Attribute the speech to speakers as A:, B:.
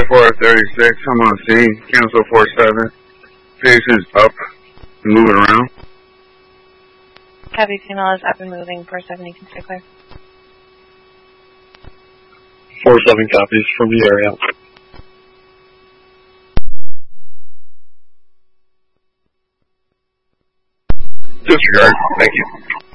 A: 436, I'm on scene. Cancel 47. Patient's up and moving around.
B: Copy, female is up and moving. 47, you can stay clear.
C: 47 copies from the area.
A: Disregard. Thank you.